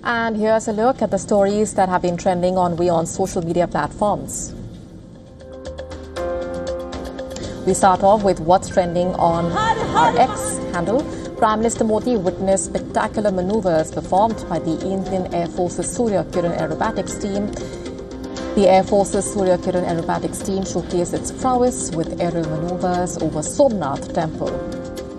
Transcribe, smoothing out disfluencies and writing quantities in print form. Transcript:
And here's a look at the stories that have been trending on WION's social media platforms. We start off with what's trending on our X handle. Prime Minister Modi witnessed spectacular maneuvers performed by the Indian Air Force's Surya Kiran Aerobatics team. The Air Force's Surya Kiran Aerobatics team showcased its prowess with aerial maneuvers over Somnath Temple.